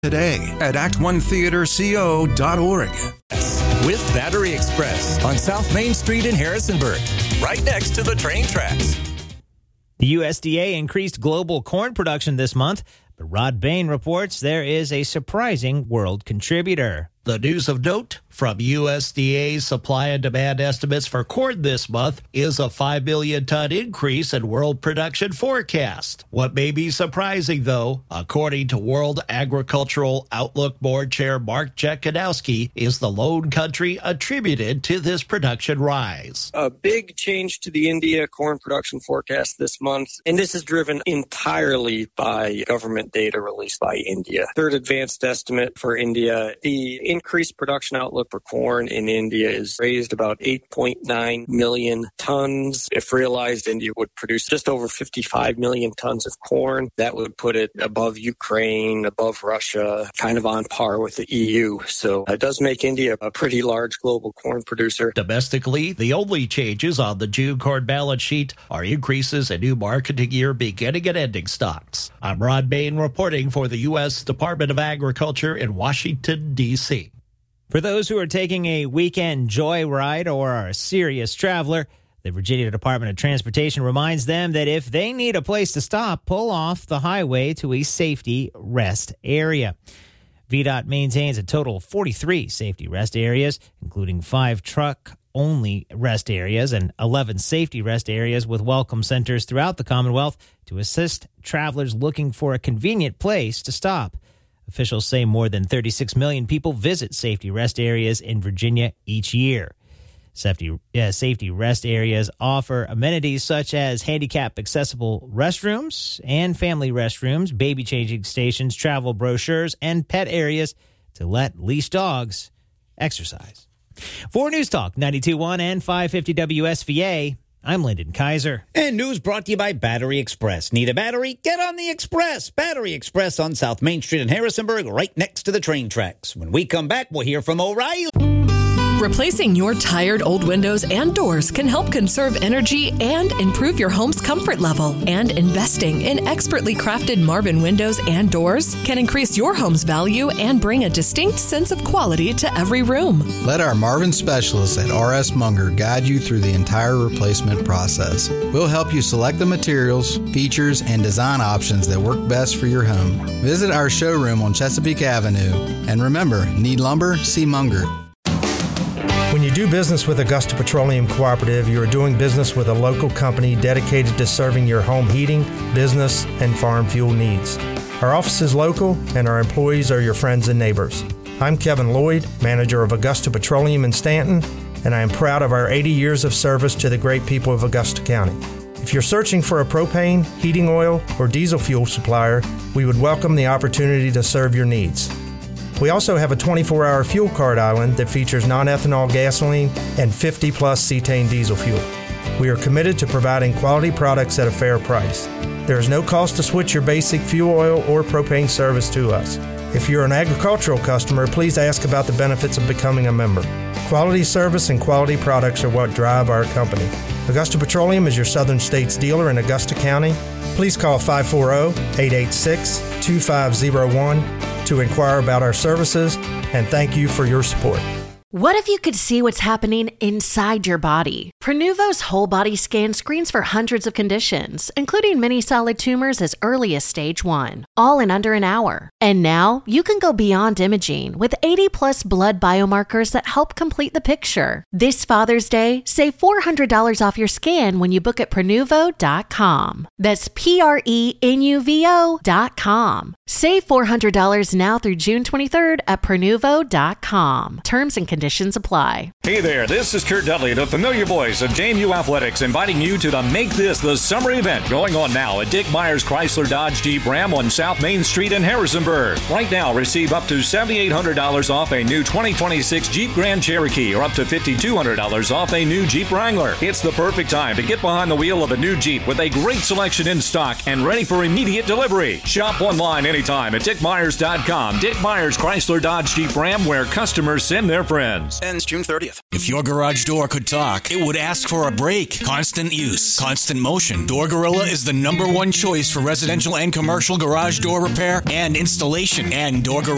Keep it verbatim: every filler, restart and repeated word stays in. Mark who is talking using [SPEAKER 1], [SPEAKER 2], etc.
[SPEAKER 1] today at act one theater co dot org.
[SPEAKER 2] With Battery Express on South Main Street in Harrisonburg, right next to the train tracks.
[SPEAKER 3] The U S D A increased global corn production this month, but Rod Bain reports there is a surprising world contributor.
[SPEAKER 4] The news of note from U S D A's supply and demand estimates for corn this month is a five million ton increase in world production forecast. What may be surprising, though, according to World Agricultural Outlook Board Chair Mark Jekanowski, is the lone country attributed to this production rise.
[SPEAKER 5] A big change to the India corn production forecast this month, and this is driven entirely by government data released by India. Third advanced estimate for India, the increased production outlook for corn in India is raised about eight point nine million tons. If realized, India would produce just over fifty-five million tons of corn. That would put it above Ukraine, above Russia, kind of on par with the E U. So it does make India a pretty large global corn producer.
[SPEAKER 4] Domestically, the only changes on the June corn balance sheet are increases in new marketing year beginning and ending stocks. I'm Rod Bain reporting for the U S Department of Agriculture in Washington, D C
[SPEAKER 3] For those who are taking a weekend joyride or are a serious traveler, the Virginia Department of Transportation reminds them that if they need a place to stop, pull off the highway to a safety rest area. V DOT maintains a total of forty-three safety rest areas, including five truck-only rest areas and eleven safety rest areas with welcome centers throughout the Commonwealth to assist travelers looking for a convenient place to stop. Officials say more than thirty-six million people visit safety rest areas in Virginia each year. Safety, uh, safety rest areas offer amenities such as handicap-accessible restrooms and family restrooms, baby changing stations, travel brochures, and pet areas to let leashed dogs exercise. For News Talk ninety-two point one and five fifty W S V A, I'm Lyndon Kaiser.
[SPEAKER 6] And news brought to you by Battery Express. Need a battery? Get on the Express. Battery Express on South Main Street in Harrisonburg, right next to the train tracks. When we come back, we'll hear from O'Reilly.
[SPEAKER 7] Replacing your tired old windows and doors can help conserve energy and improve your home's comfort level. And investing in expertly crafted Marvin windows and doors can increase your home's value and bring a distinct sense of quality to every room.
[SPEAKER 8] Let our Marvin specialists at R S Munger guide you through the entire replacement process. We'll help you select the materials, features, and design options that work best for your home. Visit our showroom on Chesapeake Avenue. And remember, need lumber? See Munger.
[SPEAKER 9] When you do business with Augusta Petroleum Cooperative, you are doing business with a local company dedicated to serving your home heating, business, and farm fuel needs. Our office is local, and our employees are your friends and neighbors. I'm Kevin Lloyd, manager of Augusta Petroleum in Stanton, and I am proud of our eighty years of service to the great people of Augusta County. If you're searching for a propane, heating oil, or diesel fuel supplier, we would welcome the opportunity to serve your needs. We also have a twenty-four hour fuel card island that features non-ethanol gasoline and fifty plus cetane diesel fuel. We are committed to providing quality products at a fair price. There is no cost to switch your basic fuel oil or propane service to us. If you're an agricultural customer, please ask about the benefits of becoming a member. Quality service and quality products are what drive our company. Augusta Petroleum is your Southern States dealer in Augusta County. Please call five four zero, eight eight six, two five zero one to inquire about our services, and thank you for your support.
[SPEAKER 10] What if you could see what's happening inside your body? Prenuvo's whole body scan screens for hundreds of conditions, including many solid tumors as early as stage one, all in under an hour. And now you can go beyond imaging with eighty plus blood biomarkers that help complete the picture. This Father's Day, save four hundred dollars off your scan when you book at Prenuvo dot com. That's P R E N U V O dot com. Save four hundred dollars now through June twenty-third at Prenuvo dot com. Terms and conditions apply.
[SPEAKER 11] Hey there, this is Kurt Dudley, the familiar voice of J M U Athletics, inviting you to the Make This the Summer event going on now at Dick Myers Chrysler Dodge Jeep Ram on South Main Street in Harrisonburg. Right now, receive up to seven thousand eight hundred dollars off a new twenty twenty-six Jeep Grand Cherokee or up to five thousand two hundred dollars off a new Jeep Wrangler. It's the perfect time to get behind the wheel of a new Jeep with a great selection in stock and ready for immediate delivery. Shop online anytime at Dick Myers dot com. Dick Myers Chrysler Dodge Jeep Ram, where customers send their friends.
[SPEAKER 12] Ends June thirtieth. If your garage door could talk, it would ask for a break. Constant use, constant motion. Door Gorilla is the number one choice for residential and commercial garage door repair and installation. And Door Gorilla